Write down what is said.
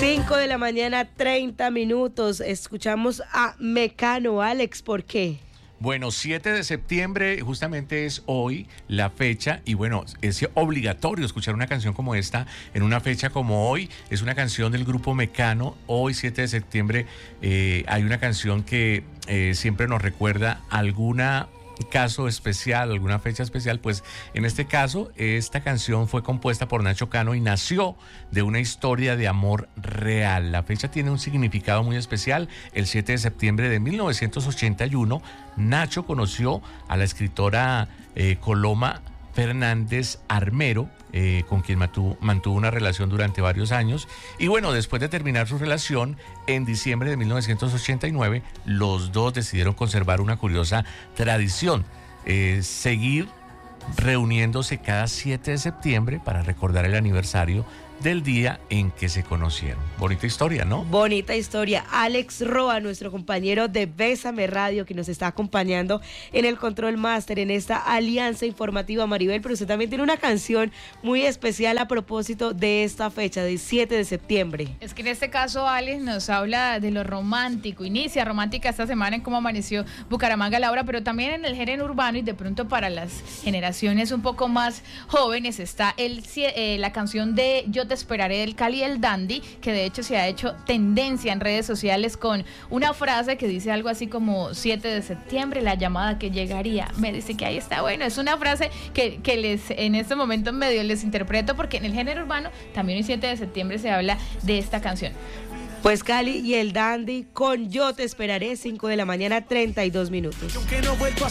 5 de la mañana, 30 minutos. Escuchamos a Mecano. Alex, ¿por qué? Bueno, 7 de septiembre justamente es hoy la fecha y bueno, es obligatorio escuchar una canción como esta en una fecha como hoy. Es una canción del grupo Mecano. Hoy, 7 de septiembre, hay una canción que siempre nos recuerda alguna caso especial, alguna fecha especial. Pues en este caso, esta canción fue compuesta por Nacho Cano y nació de una historia de amor real. La fecha tiene un significado muy especial. El 7 de septiembre de 1981, Nacho conoció a la escritora Coloma Fernández Armero, con quien mantuvo una relación durante varios años. Y bueno, después de terminar su relación, en diciembre de 1989, los dos decidieron conservar una curiosa tradición, seguir reuniéndose cada 7 de septiembre para recordar el aniversario del día en que se conocieron. Bonita historia, ¿no? Bonita historia. Alex Roa, nuestro compañero de Bésame Radio, que nos está acompañando en el Control Master, en esta alianza informativa, Maribel, pero usted también tiene una canción muy especial a propósito de esta fecha, del 7 de septiembre. Es que en este caso, Alex nos habla de lo romántico, inicia romántica esta semana en cómo amaneció Bucaramanga, Laura, pero también en el género urbano y de pronto para las generaciones un poco más jóvenes está la canción de Yo Te Esperaré del Cali y el Dandy, que de hecho se ha hecho tendencia en redes sociales con una frase que dice algo así como 7 de septiembre, la llamada que llegaría. Me dice que ahí está. Bueno, es una frase que les en este momento medio les interpreto, porque en el género urbano también el 7 de septiembre se habla de esta canción. Pues Cali y el Dandy con Yo Te Esperaré, 5 de la mañana, 32 minutos.